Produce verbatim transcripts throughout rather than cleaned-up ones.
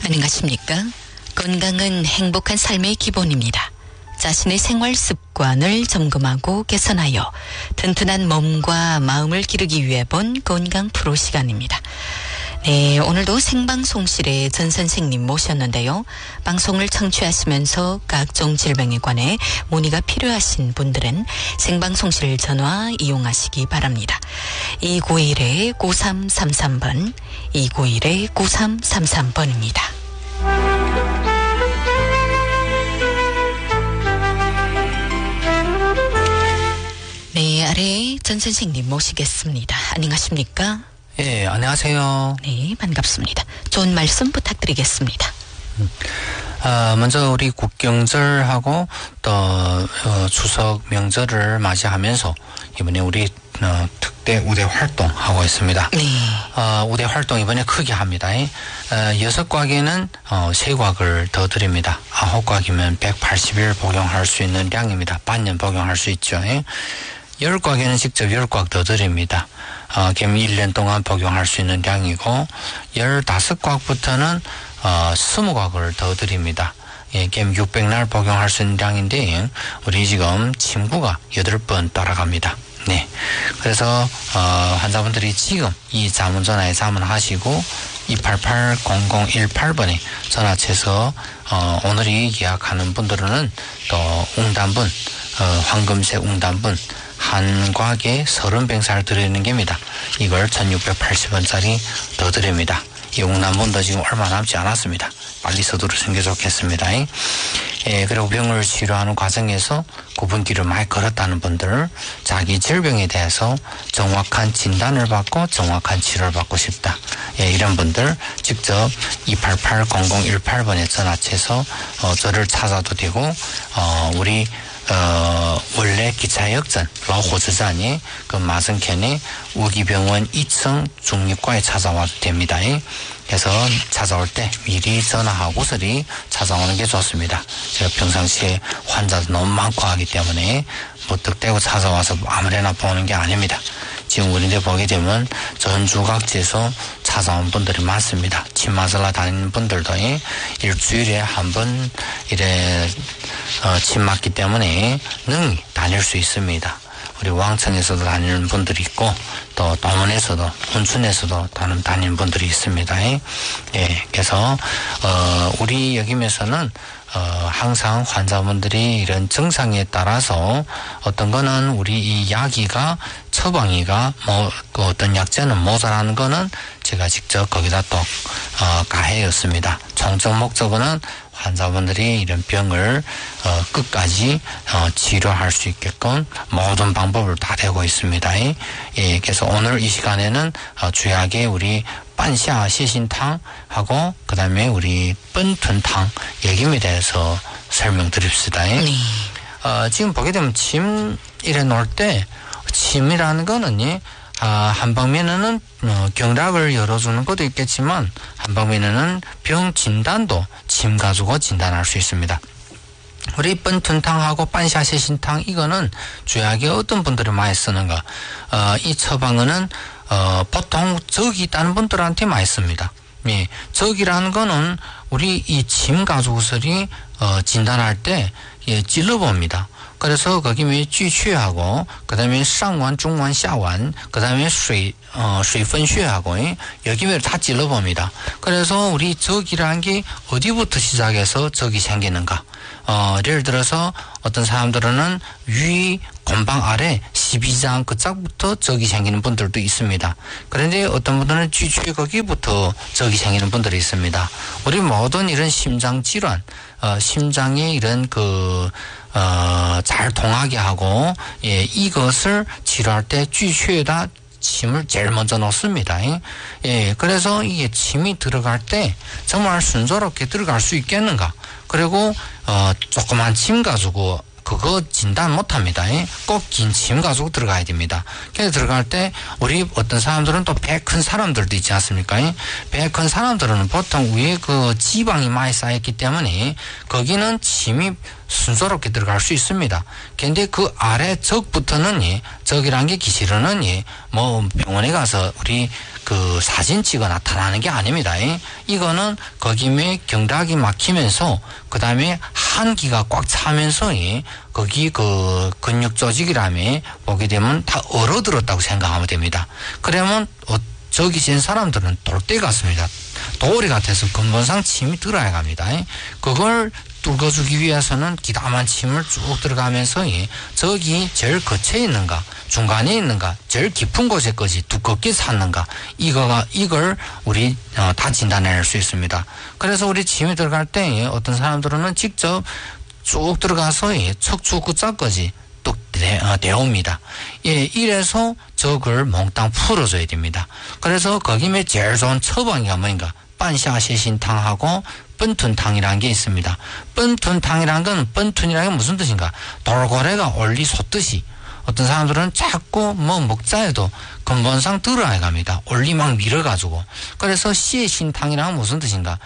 안녕하십니까? 건강은 행복한 삶의 기본입니다. 자신의 생활 습관을 점검하고 개선하여 튼튼한 몸과 마음을 기르기 위해 본 건강 프로 시간입니다. 네, 오늘도 생방송실에 전 선생님 모셨는데요. 방송을 청취하시면서 각종 질병에 관해 문의가 필요하신 분들은 생방송실 전화 이용하시기 바랍니다. 이구일 구삼삼삼 번, 이구일 구삼삼삼 번입니다. 네, 아래 전 선생님 모시겠습니다. 안녕하십니까? 예, 안녕하세요. 네, 반갑습니다. 좋은 말씀 부탁드리겠습니다. 음, 아, 먼저 우리 국경절하고 또 어, 추석 명절을 맞이하면서 이번에 우리 어, 특대 우대 활동 하고 있습니다. 네. 어, 우대 활동 이번에 크게 합니다. 어, 여섯 곽에는 어, 세 곽을 더 드립니다. 아홉 곽이면 백팔십 일 복용할 수 있는 양입니다. 반년 복용할 수 있죠. 예? 열 곽에는 직접 열 곽 더 드립니다. 어, 그럼 일 년 동안 복용할 수 있는 양이고, 열다섯 곽부터는, 어, 스무 곽을 더 드립니다. 예, 그럼 육백 날 복용할 수 있는 양인데, 우리 지금 침구가 여덟 번 따라갑니다. 네. 그래서, 어, 환자분들이 지금 이 자문전화에 자문하시고, 이팔팔 공공일팔 번에 전화쳐서, 어, 오늘이 예약하는 분들은 또 웅단분, 어, 황금색 웅단분, 한 곽에 서른 병살 드리는 겁니다. 이걸 천육백팔십 원짜리 더 드립니다. 이 웅남분도 지금 얼마 남지 않았습니다. 빨리 서두르시는 게 좋겠습니다. 예, 그리고 병을 치료하는 과정에서 구분기를 많이 걸었다는 분들, 자기 질병에 대해서 정확한 진단을 받고 정확한 치료를 받고 싶다. 예, 이런 분들 직접 이팔팔 공공일팔 번에 전화해서 어, 저를 찾아도 되고, 어, 우리 어, 원래 기차역전, 러호주산이 그 마승캔이 우기병원 이 층 중립과에 찾아와도 됩니다. 그래서 찾아올 때 미리 전화하고서리 찾아오는 게 좋습니다. 제가 평상시에 환자도 너무 많고 하기 때문에 무턱대고 찾아와서 아무래나 보는 게 아닙니다. 지금 우리들 보게 되면 전주 각지에서 찾아온 분들이 많습니다. 침 맞으러 다니는 분들도 일주일에 한 번 이래 어, 침 맞기 때문에 능히 다닐 수 있습니다. 우리 왕청에서도 다니는 분들이 있고 또 동원에서도 온천에서도 다니는, 다니는 분들이 있습니다. 예, 그래서 어, 우리 여기면서는 어, 항상 환자분들이 이런 증상에 따라서 어떤 거는 우리 이 약이가 처방이가 뭐 그 어떤 약제는 모자라는 거는 제가 직접 거기다 또 어, 가해였습니다. 총적 목적은 환자분들이 이런 병을 어, 끝까지 어, 치료할 수 있게끔 모든 방법을 다 대고 있습니다. 예, 그래서 오늘 이 시간에는 어, 주약에 우리 반샤 시신탕하고 그 다음에 우리 뻔툰탕 여기에 대해서 설명드립시다. 네. 어, 지금 보게 되면 침 이래 놓을 때 침이라는 거는 아, 한 방면에는 어, 경락을 열어주는 것도 있겠지만 한 방면에는 병 진단도 침 가지고 진단할 수 있습니다. 우리 뻔툰탕하고 반샤시신탕 이거는 주약에 어떤 분들이 많이 쓰는가? 어, 이 처방은 어, 보통 적이 있다는 분들한테 많이 씁니다. 예, 적이라는 거는 우리 이 침 가지고서리 어, 진단할 때 예, 찔러봅니다. 그래서 거기에 쥐취하고 그다음에 상완, 중완,下완, 그다음에 수, 어, 수분취하고 여기에 다 찔러봅니다. 그래서 우리 적이라는 게 어디부터 시작해서 적이 생기는가? 어, 예를 들어서 어떤 사람들은 위 곤방 아래 십이 장 그 짝부터 적이 생기는 분들도 있습니다. 그런데 어떤 분들은 쥐취 거기부터 적이 생기는 분들이 있습니다. 우리 모든 이런 심장 질환, 어, 심장의 이런 그 어, 잘 통하게 하고, 예, 이것을 치료할 때 쥐취에다 침을 제일 먼저 넣습니다. 예, 그래서 이게 침이 들어갈 때 정말 순조롭게 들어갈 수 있겠는가? 그리고, 어, 조그만 침 가지고 그거 진단 못합니다. 꼭 긴 침 가지고 들어가야 됩니다. 그래서 들어갈 때 우리 어떤 사람들은 또 배 큰 사람들도 있지 않습니까? 배 큰 사람들은 보통 위에 그 지방이 많이 쌓였기 때문에 거기는 침이 순조롭게 들어갈 수 있습니다. 근데 그 아래 적부터는 적이란 게 기시로는 뭐 병원에 가서 우리 그 사진 찍어 나타나는 게 아닙니다. 이거는 거기에 경락이 막히면서 그 다음에 한기가 꽉 차면서 거기 그 근육 조직이라며 보게 되면 다 얼어들었다고 생각하면 됩니다. 그러면 어, 저기 진 사람들은 돌대 같습니다. 돌이 같아서 근본상 침이 들어야 갑니다. 그걸 뚫어주기 위해서는 기다만 침을 쭉 들어가면서 저기 제일 거쳐 있는가 중간에 있는가 제일 깊은 곳에까지 두껍게 찼는가 이거가 이걸 우리 어, 다 진단해낼 수 있습니다. 그래서 우리 침이 들어갈 때 어떤 사람들은 직접 쭉 들어가서 척추 끝자까지 또 데웁니다. 예, 이래서 저걸 몽땅 풀어줘야 됩니다. 그래서 거기에 제일 좋은 처방이 뭐인가 반샤세신탕하고 뻔툰탕이라는 게 있습니다. 뻔툰탕이라는 건 뻔툰이라는 게 무슨 뜻인가? 돌고래가 올리 솟듯이 어떤 사람들은 자꾸 뭐 먹자에도 근본상 들어야 갑니다. 올리 막 밀어가지고. 그래서 시에신탕이라는 건 무슨 뜻인가?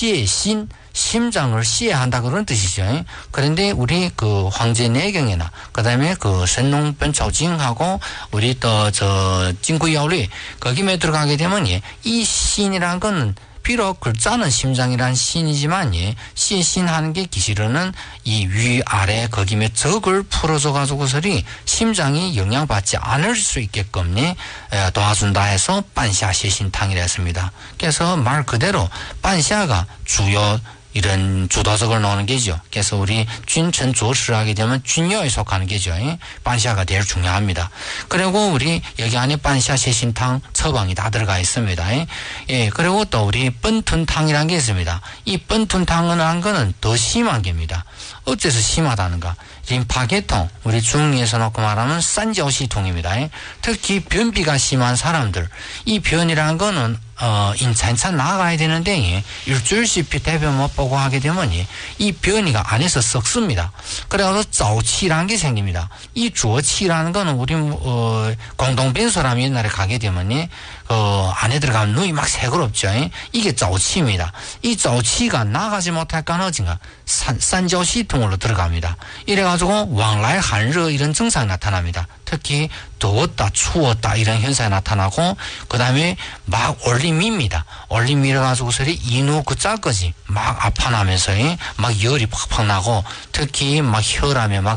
시에신 심장을 시해한다 그런 뜻이죠. 그런데 우리 그 황제 내경이나 그다음에 그 선농변 조징하고 우리 또 저 진구야울이 거기에 들어가게 되면 이 신이라는 건 비록 글자는 심장이란 신이지만 예, 시신하는 게 기시로는 이 위아래 거기에 적을 풀어줘 가지고서리 심장이 영향받지 않을 수 있게끔 예, 도와준다 해서 반샤 시신탕이라 했습니다. 그래서 말 그대로 반샤가 주요 이런 주도적을 놓는 게죠. 그래서 우리 균천 조치를 하게 되면 균요에 속하는 게죠. 반샤가 제일 중요합니다. 그리고 우리 여기 안에 반샤 세신탕 처방이 다 들어가 있습니다. 예, 그리고 또 우리 뻔툰탕이라는 게 있습니다. 이 뻔툰탕은 한 거는 더 심한 게입니다. 어째서 심하다는가? 지금 파계통, 우리 중에서 놓고 말하면 산저시통입니다. 특히 변비가 심한 사람들, 이 변이라는 거는 어, 인차인차 나가야 되는데, 일주일씩 대변 못 보고 하게 되면, 이 변이가 안에서 썩습니다. 그래서 자오치라는 게 생깁니다. 이 주어치라는 거는 우리, 어, 공동변소라면 옛날에 가게 되면, 어, 안에 들어가면 눈이 막 새그럽죠. 이게 자오치입니다. 이 자오치가 나가지 못할까 어진가 산, 산저시통으로 들어갑니다. 이래가지고 왕라의 한러 이런 증상이 나타납니다. 특히 더웠다, 추웠다 이런 현상이 나타나고 그 다음에 막 올림입니다. 올림 밀어가지고서 인후 그자까지 막 아파나면서 막 열이 팍팍 나고 특히 막 혈압에 막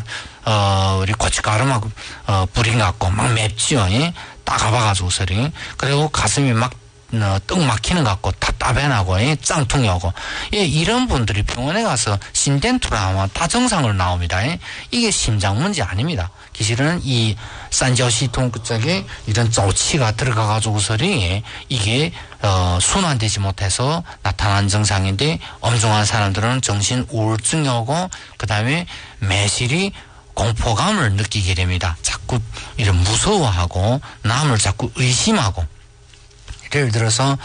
어, 우리 고춧가루 막 어, 뿌린 것 같고 막 맵지요. 따가봐가지고서리 그리고 가슴이 막 어, 떡 막히는 것 같고 답답해나고 예, 짱통이 오고 예, 이런 분들이 병원에 가서 신덴투라 하면 다 정상으로 나옵니다. 예. 이게 심장 문제 아닙니다. 기실은 이 산저시통 그쪽에 이런 조치가 들어가가지고서리 예, 이게 어, 순환되지 못해서 나타난 증상인데 엄중한 사람들은 정신 우울증이 오고 그 다음에 매실이 공포감을 느끼게 됩니다. 자꾸 이런 무서워하고 남을 자꾸 의심하고 예를 들어서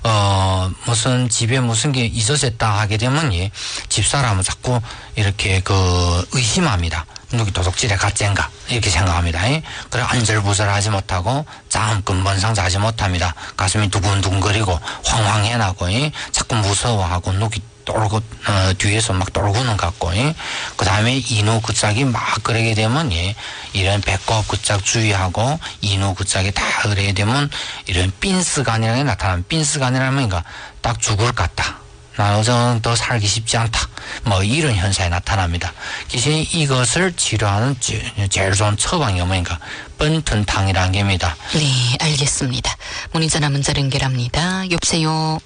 어 무슨 집에 무슨 게 잊어졌다 하게 되면 예, 집사람은 자꾸 이렇게 그 의심합니다. 누기 도둑질에 갔젠가 이렇게 생각합니다. 예? 그래 안절부절하지 못하고 잠 근본상 자지 못합니다. 가슴이 두근두근거리고 황황해나고 예? 자꾸 무서워하고 누기 떨고 어, 뒤에서 막 떨구는 것 같고 예? 그 다음에 인후 그짝이 막 그러게 되면 예? 이런 배꼽 그짝 주의하고 인후 그짝이 다 그러게 되면 이런 빈스간이라는 게 나타나면 빈스간이라면 그러니까 딱 죽을 것 같다. 나 어제는 더 살기 쉽지 않다. 뭐 이런 현상이 나타납니다. 기시 이것을 치료하는 제일 좋은 처방이 뭐인가? 뻔툰탕이라는 게입니다. 네, 알겠습니다. 문의 전화 문자 연결합니다. 여보세요.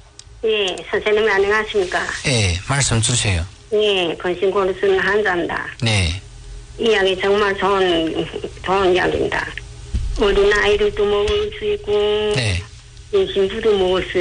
예, 선생님 안녕하십니까? 예, 말씀 주세요. 예, 건신고를 쓰는 한자입니다. 네. 이 약이 정말 좋은, 좋은 약입니다. 어린아이들도 먹을 수 있고, 네. 임신부도 먹을 수